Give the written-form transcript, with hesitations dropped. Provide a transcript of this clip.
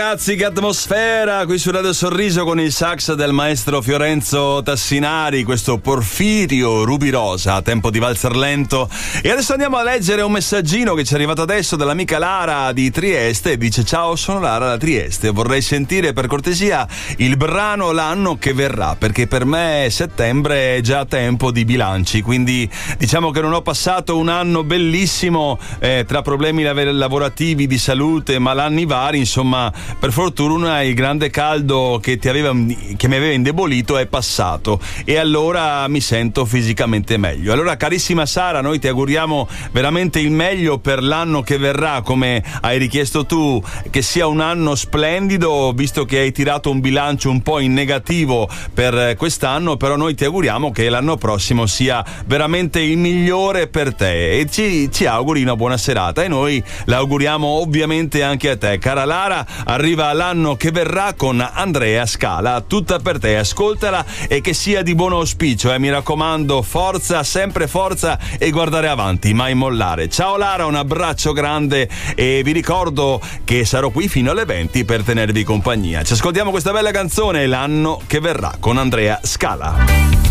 Ragazzi, che atmosfera qui su Radio Sorriso con il sax del maestro Fiorenzo Tassinari, questo Porfirio Rubirosa a tempo di valzer lento. E adesso andiamo a leggere un messaggino che ci è arrivato adesso dall'amica Lara di Trieste. Dice: ciao, sono Lara da Trieste, vorrei sentire per cortesia il brano L'anno che verrà, perché per me settembre è già tempo di bilanci, quindi diciamo che non ho passato un anno bellissimo tra problemi lavorativi, di salute, malanni vari, insomma. Per fortuna il grande caldo che mi aveva indebolito è passato e allora mi sento fisicamente meglio. Allora, carissima Sara, noi ti auguriamo veramente il meglio per l'anno che verrà, come hai richiesto tu, che sia un anno splendido, visto che hai tirato un bilancio un po' in negativo per quest'anno, però noi ti auguriamo che l'anno prossimo sia veramente il migliore per te e ci auguri una buona serata, e noi l'auguriamo ovviamente anche a te. Cara Lara, arriva l'anno che verrà con Andrea Scala, tutta per te, ascoltala e che sia di buon auspicio, mi raccomando, forza, sempre forza e guardare avanti, mai mollare. Ciao Lara, un abbraccio grande e vi ricordo che sarò qui fino alle 20 per tenervi compagnia. Ci ascoltiamo questa bella canzone, L'anno che verrà con Andrea Scala.